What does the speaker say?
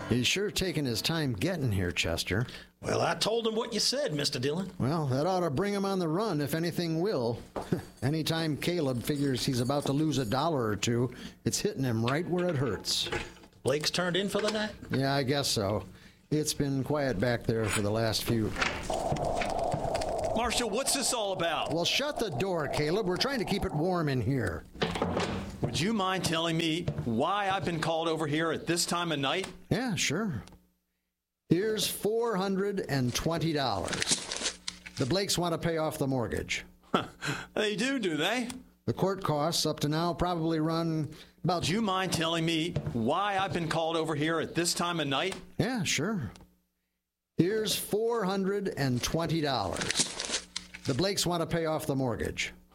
He's sure taking his time getting here, Chester. Well, I told him what you said, Mr. Dillon. Well, that ought to bring him on the run, if anything will. Anytime Caleb figures he's about to lose $1 or two, it's hitting him right where it hurts. Blake's turned in for the night? Yeah, I guess so. It's been quiet back there for the last few. Marshal, what's this all about? Well, shut the door, Caleb. We're trying to keep it warm in here. Would you mind telling me why I've been called over here at this time of night? Yeah, sure. Here's $420. The Blakes want to pay off the mortgage. They do they? The court costs up to now probably run about... Would you mind telling me why I've been called over here at this time of night? Yeah, sure. Here's $420. The Blakes want to pay off the mortgage.